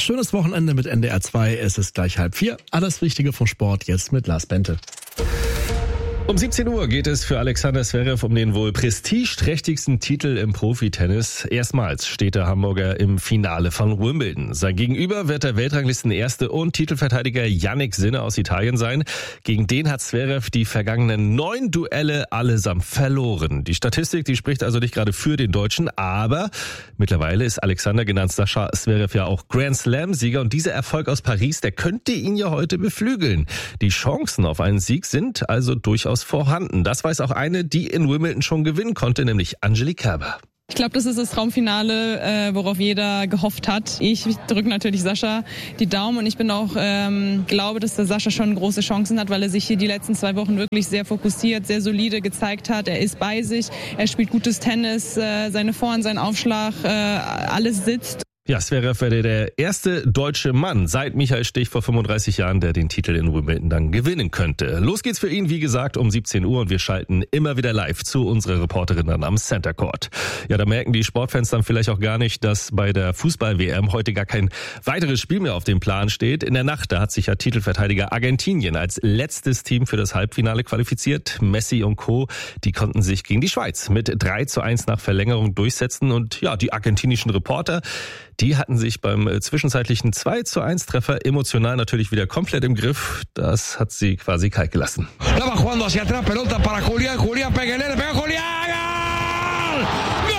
schönes Wochenende mit NDR 2. Es ist gleich 3:30. Alles Wichtige vom Sport jetzt mit Lars Bente. Um 17 Uhr geht es für Alexander Zverev um den wohl prestigeträchtigsten Titel im Profitennis. Erstmals steht der Hamburger im Finale von Wimbledon. Sein Gegenüber wird der Weltranglisten-Erste und Titelverteidiger Jannik Sinner aus Italien sein. Gegen den hat Zverev die vergangenen 9 Duelle allesamt verloren. Die Statistik, die spricht also nicht gerade für den Deutschen, aber mittlerweile ist Alexander, genannt Sascha Zverev, ja auch Grand Slam-Sieger und dieser Erfolg aus Paris, der könnte ihn ja heute beflügeln. Die Chancen auf einen Sieg sind also durchaus vorhanden. Das weiß auch eine, die in Wimbledon schon gewinnen konnte, nämlich Angelique Kerber. Ich glaube, das ist das Traumfinale, worauf jeder gehofft hat. Ich drücke natürlich Sascha die Daumen und ich bin auch, glaube, dass der Sascha schon große Chancen hat, weil er sich hier die letzten 2 Wochen wirklich sehr fokussiert, sehr solide gezeigt hat. Er ist bei sich, er spielt gutes Tennis, seine Vorhand, sein Aufschlag, alles sitzt. Ja, Zverev wäre der erste deutsche Mann seit Michael Stich vor 35 Jahren, der den Titel in Wimbledon dann gewinnen könnte. Los geht's für ihn, wie gesagt, um 17 Uhr und wir schalten immer wieder live zu unserer Reporterin dann am Center Court. Ja, da merken die Sportfans dann vielleicht auch gar nicht, dass bei der Fußball-WM heute gar kein weiteres Spiel mehr auf dem Plan steht. In der Nacht, da hat sich ja Titelverteidiger Argentinien als letztes Team für das Halbfinale qualifiziert. Messi und Co., die konnten sich gegen die Schweiz mit 3:1 nach Verlängerung durchsetzen und ja, die argentinischen Reporter, die hatten sich beim zwischenzeitlichen 2:1 Treffer emotional natürlich wieder komplett im Griff. Das hat sie quasi kalt gelassen. La va jugando hacia atrás, pelota para Julián, Julián Peguelera, pega Julián, ¡gol!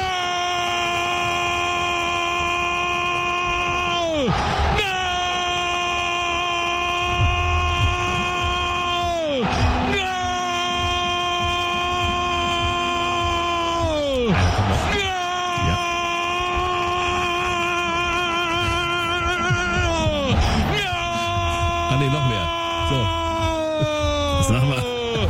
Nee, noch mehr. So. Sag mal.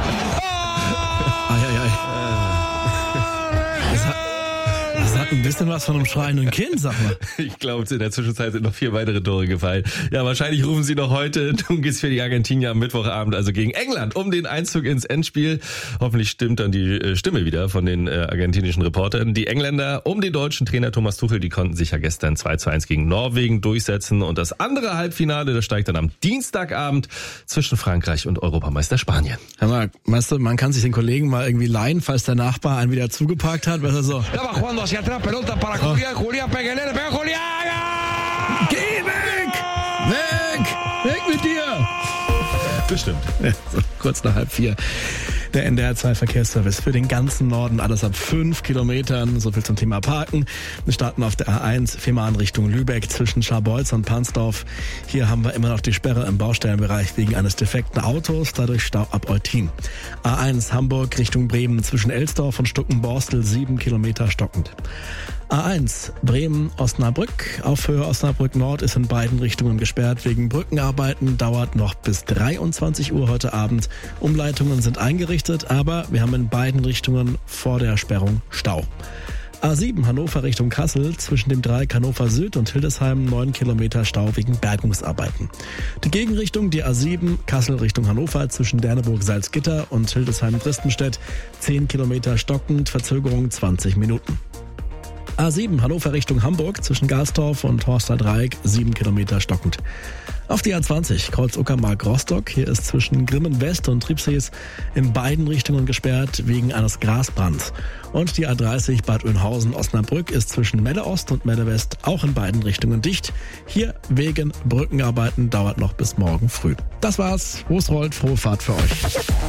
Das hat ein bisschen was von einem schreienden Kind, sag mal. Ich glaube, in der Zwischenzeit sind noch 4 weitere Tore gefallen. Ja, wahrscheinlich rufen sie noch heute. Nun geht's für die Argentinier am Mittwochabend, also gegen England, um den Einzug ins Endspiel. Hoffentlich stimmt dann die Stimme wieder von den argentinischen Reportern. Die Engländer um den deutschen Trainer Thomas Tuchel, die konnten sich ja gestern 2:1 gegen Norwegen durchsetzen. Und das andere Halbfinale, das steigt dann am Dienstagabend zwischen Frankreich und Europameister Spanien. Hör mal, weißt du, man kann sich den Kollegen mal irgendwie leihen, falls der Nachbar einen wieder zugeparkt hat. Weißt du, so. La va jugando hacia atrás, pelota para Julián, Julián Peguelera, pega Julián! Geh weg! Weg! Weg mit dir! Bestimmt. Ja, so, kurz nach 3:30. Der NDR 2 Verkehrsservice für den ganzen Norden, alles ab 5 Kilometern. So viel zum Thema Parken. Wir starten auf der A1, Fehmarn Richtung Lübeck zwischen Scharbeutz und Pansdorf. Hier haben wir immer noch die Sperre im Baustellenbereich wegen eines defekten Autos, dadurch Stau ab Eutin. A1 Hamburg Richtung Bremen zwischen Elsdorf und Stuckenborstel 7 Kilometer stockend. A1 Bremen-Osnabrück auf Höhe Osnabrück Nord ist in beiden Richtungen gesperrt wegen Brückenarbeiten, dauert noch bis 23 Uhr heute Abend. Umleitungen sind eingerichtet, aber wir haben in beiden Richtungen vor der Sperrung Stau. A7 Hannover Richtung Kassel zwischen dem Dreieck Hannover Süd und Hildesheim 9 Kilometer Stau wegen Bergungsarbeiten. Die Gegenrichtung, die A7 Kassel Richtung Hannover zwischen Derneburg-Salzgitter und Hildesheim-Bristenstedt 10 Kilometer stockend, Verzögerung 20 Minuten. A7 Hannover Richtung Hamburg zwischen Garsdorf und Horster Dreieck 7 Kilometer stockend. Auf die A20 Kreuz Uckermark-Rostock. Hier ist zwischen Grimmen West und Triebsees in beiden Richtungen gesperrt wegen eines Grasbrands. Und die A30 Bad Oeynhausen-Osnabrück ist zwischen Melle Ost und Melle West auch in beiden Richtungen dicht. Hier wegen Brückenarbeiten, dauert noch bis morgen früh. Das war's. Wo es rollt, frohe Fahrt für euch.